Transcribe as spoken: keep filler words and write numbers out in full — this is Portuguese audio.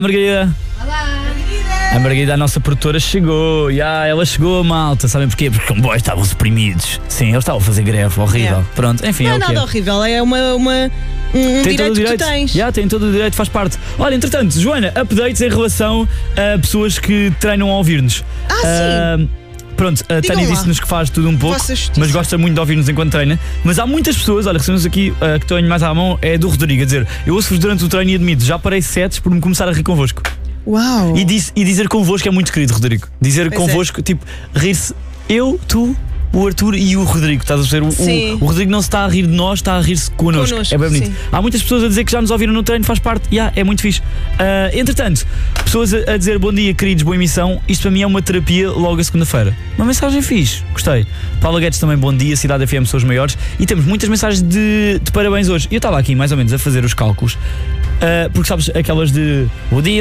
Margarida. Olá! A Margarida, a nossa produtora, chegou. Yeah, ela chegou, malta. Sabem porquê? Porque os comboios estavam suprimidos. Sim, eles estavam a fazer greve, horrível. Yeah. Pronto, enfim, Não é é o que nada é. horrível, é uma, uma, um Tem direito, todo o direito que tu tens. Já, tem todo o direito, faz parte. Olha, entretanto, Joana, updates em relação a pessoas que treinam a ouvir-nos. Ah, sim. Uh, Pronto, a Digam Tânia lá. disse-nos que faz tudo um pouco, Vossa justiça. mas gosta muito de ouvir-nos enquanto treina. Mas há muitas pessoas, olha, recebemos aqui, uh, que tenho mais à mão, é do Rodrigo, a dizer: eu ouço-vos durante o treino e admito, já parei sets por me começar a rir convosco. Uau! E, diz, e dizer convosco é muito querido, Rodrigo. Dizer Pois convosco, tipo, rir-se eu, tu, o Arthur e o Rodrigo. Estás a perceber? O, Sim. o, o Rodrigo não se está a rir de nós, está a rir-se connosco. Connosco, É bem bonito. sim. Há muitas pessoas a dizer que já nos ouviram no treino, faz parte. Yeah, é muito fixe. Uh, entretanto, pessoas a, a dizer bom dia, queridos, boa emissão. Isto para mim é uma terapia logo a segunda-feira. Uma mensagem fixe, gostei. Paula Guedes também, bom dia, Cidade F M são os maiores. E temos muitas mensagens de, de parabéns hoje. Eu estava aqui mais ou menos a fazer os cálculos, uh, porque sabes, aquelas de bom dia.